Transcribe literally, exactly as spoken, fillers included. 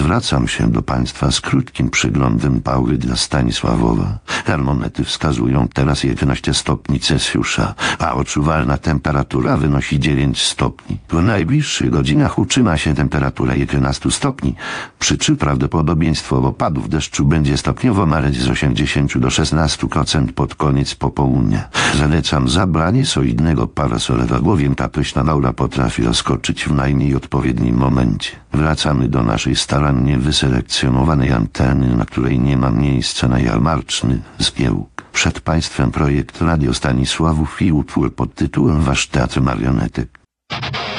Zwracam się do Państwa z krótkim przeglądem paury dla Stanisławowa. Termometry wskazują teraz jedenaście stopni Celsjusza, a odczuwalna temperatura wynosi dziewięć stopni. W najbliższych godzinach utrzyma się temperatura jedenaście stopni, przy czym prawdopodobieństwo opadów deszczu będzie stopniowo maleć z osiemdziesięciu do szesnastu procent pod koniec popołudnia. Zalecam zabranie solidnego parasola, bowiem ta pyszna laura potrafi rozkoczyć w najmniej odpowiednim momencie. Wracamy do naszej starannie wyselekcjonowanej anteny, na której nie ma miejsca na jarmarczny zgiełk. Przed Państwem projekt Radio Stanisławów i utwór pod tytułem Wasz teatr marionetek.